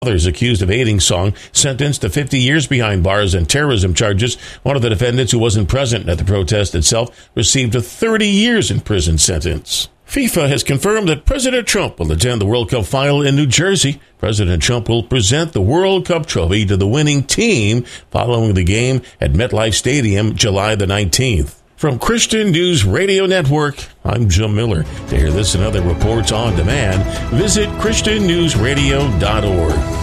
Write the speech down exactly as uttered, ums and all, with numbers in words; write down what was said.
Others accused of aiding Song sentenced to fifty years behind bars and terrorism charges. One of the defendants, who wasn't present at the protest itself, received a thirty years in prison sentence. FIFA has confirmed that President Trump will attend the World Cup final in New Jersey. President Trump will present the World Cup trophy to the winning team following the game at MetLife Stadium July the nineteenth. From Christian News Radio Network, I'm Jim Miller. To hear this and other reports on demand, visit Christian News Radio dot org.